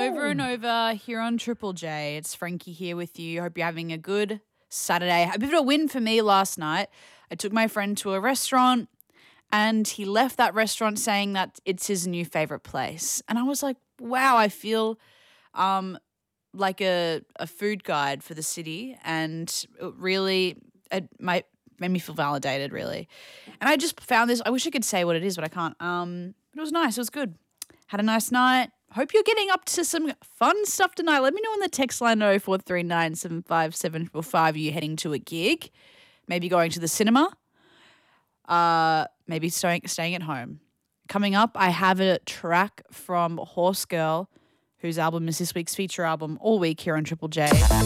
over and over here on Triple J. It's Frankie here with you. Hope you're having a good Saturday. A bit of a win for me last night. I took my friend to a restaurant and he left that restaurant saying that it's his new favorite place. And I was like, wow, I feel like a food guide for the city, and it really made me feel validated, really. And I just found this. I wish I could say what it is, but I can't. But it was nice. It was good. Had a nice night. Hope you're getting up to some fun stuff tonight. Let me know on the text line 0439 757 you heading to a gig, maybe going to the cinema, maybe staying at home. Coming up, I have a track from Horse Girl, whose album is this week's feature album all week here on Triple J.